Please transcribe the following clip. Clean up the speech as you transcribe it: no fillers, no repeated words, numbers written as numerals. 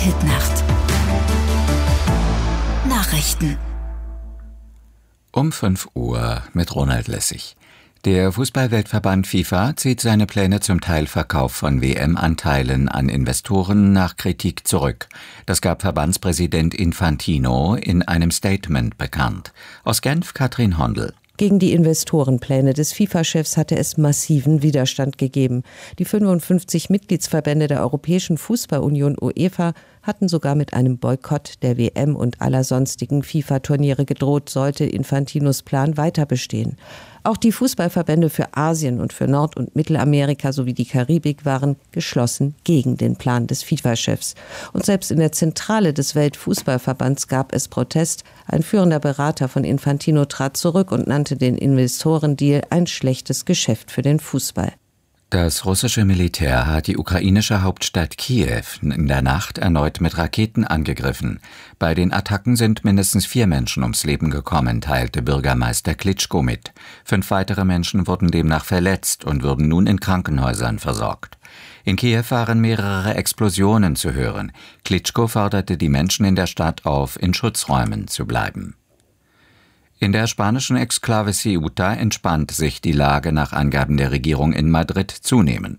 Hitnacht. Nachrichten. Um 5 Uhr mit Ronald Lessig. Der Fußballweltverband FIFA zieht seine Pläne zum Teilverkauf von WM-Anteilen an Investoren nach Kritik zurück. Das gab Verbandspräsident Infantino in einem Statement bekannt. Aus Genf Katrin Hondel. Gegen die Investorenpläne des FIFA-Chefs hatte es massiven Widerstand gegeben. Die 55 Mitgliedsverbände der Europäischen Fußballunion UEFA hatten sogar mit einem Boykott der WM und aller sonstigen FIFA-Turniere gedroht, sollte Infantinos Plan weiter bestehen. Auch die Fußballverbände für Asien und für Nord- und Mittelamerika sowie die Karibik waren geschlossen gegen den Plan des FIFA-Chefs. Und selbst in der Zentrale des Weltfußballverbands gab es Protest. Ein führender Berater von Infantino trat zurück und nannte den Investorendeal ein schlechtes Geschäft für den Fußball. Das russische Militär hat die ukrainische Hauptstadt Kiew in der Nacht erneut mit Raketen angegriffen. Bei den Attacken sind mindestens 4 Menschen ums Leben gekommen, teilte Bürgermeister Klitschko mit. 5 weitere Menschen wurden demnach verletzt und würden nun in Krankenhäusern versorgt. In Kiew waren mehrere Explosionen zu hören. Klitschko forderte die Menschen in der Stadt auf, in Schutzräumen zu bleiben. In der spanischen Exklave Ceuta entspannt sich die Lage nach Angaben der Regierung in Madrid zunehmend.